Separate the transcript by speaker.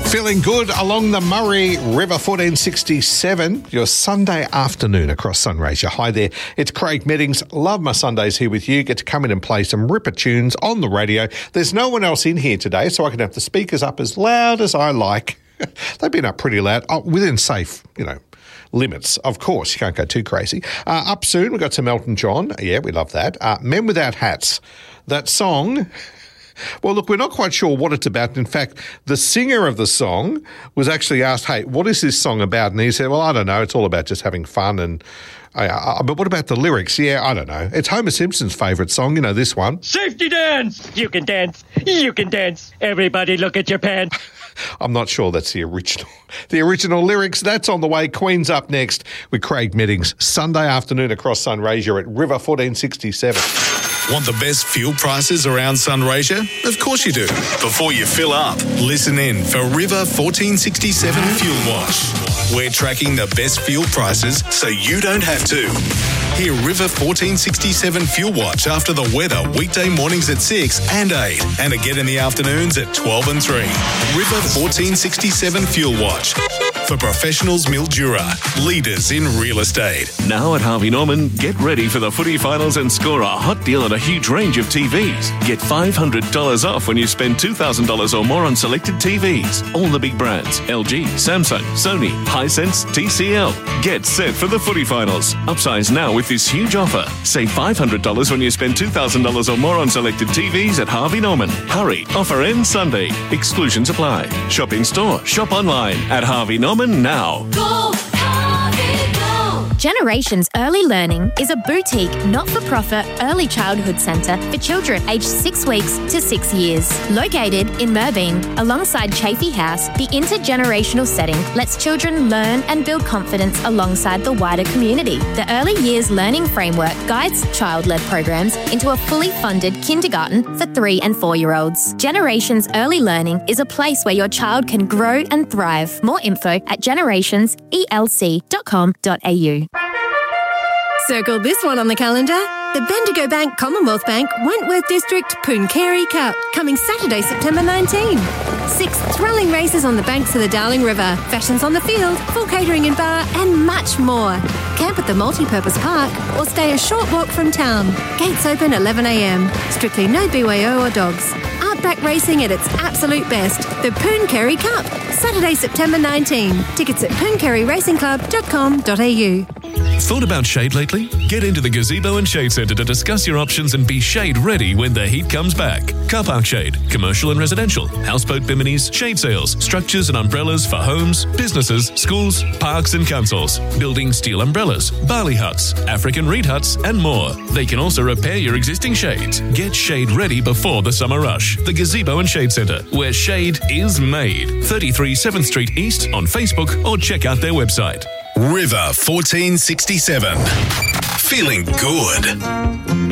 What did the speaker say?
Speaker 1: Feeling good along the Murray River, 1467, your Sunday afternoon across Sunraysia. Hi there, it's Craig Meddings. Love my Sundays here with you. Get to come in and play some ripper tunes on the radio. There's no one else in here today, so I can have the speakers up as loud as I like. They've been up pretty loud, within safe, limits. Of course, you can't go too crazy. Up soon, we've got some Elton John. Yeah, we love that. Men Without Hats. That song... Well, look, we're not quite sure what it's about. In fact, the singer of the song was actually asked, hey, what is this song about? And he said, well, I don't know. It's all about just having fun. And but what about the lyrics? Yeah, I don't know. It's Homer Simpson's favourite song, this one.
Speaker 2: Safety dance! You can dance. You can dance. Everybody look at your pants.
Speaker 1: I'm not sure that's the original. The original lyrics, that's on the way. Queen's up next with Craig Meddings. Sunday afternoon across Sunraysia at River 1467.
Speaker 3: Want the best fuel prices around Sunraysia? Of course you do. Before you fill up, listen in for River 1467 Fuel Watch. We're tracking the best fuel prices so you don't have to. Hear River 1467 Fuel Watch after the weather weekday mornings at 6 and 8 and again in the afternoons at 12 and 3. River 1467 Fuel Watch. For professionals Mildura, leaders in real estate.
Speaker 4: Now at Harvey Norman, get ready for the footy finals and score a hot deal on a huge range of TVs. Get $500 off when you spend $2,000 or more on selected TVs. All the big brands, LG, Samsung, Sony, Hisense, TCL. Get set for the footy finals. Upsize now with this huge offer. Save $500 when you spend $2,000 or more on selected TVs at Harvey Norman. Hurry, offer ends Sunday. Exclusions apply. Shop in store, shop online at Harvey Norman now.
Speaker 5: Go, Harvey, go! Generations Early Learning is a boutique, not-for-profit early childhood centre for children aged 6 weeks to 6 years. Located in Merbein, alongside Chafee House, the intergenerational setting lets children learn and build confidence alongside the wider community. The Early Years Learning Framework guides child-led programs into a fully funded kindergarten for 3 and 4-year-olds. Generations Early Learning is a place where your child can grow and thrive. More info at generationselc.com.au.
Speaker 6: Circle this one on the calendar. The Bendigo Bank Commonwealth Bank Wentworth District Pooncarie Cup, coming Saturday, September 19. 6 thrilling races on the banks of the Darling River, fashions on the field, full catering and bar, and much more. Camp at the multi-purpose park or stay a short walk from town. Gates open 11 a.m. Strictly no BYO or dogs. Outback racing at its absolute best. The Pooncarie Cup, Saturday, September 19. Tickets at pooncarieracingclub.com.au.
Speaker 4: Thought about shade lately? Get into the Gazebo and Shade Centre to discuss your options and be shade ready when the heat comes back. Car park shade, commercial and residential, houseboat biminis, shade sails, structures and umbrellas for homes, businesses, schools, parks and councils, building steel umbrellas, barley huts, African reed huts and more. They can also repair your existing shades. Get shade ready before the summer rush. The Gazebo and Shade Centre, where shade is made. 33 7th Street East on Facebook or check out their website.
Speaker 3: River 1467. Feeling good.